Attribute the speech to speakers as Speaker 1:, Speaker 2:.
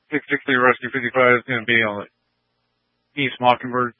Speaker 1: 660 Rescue 55 is going to be on the East Mockingbird.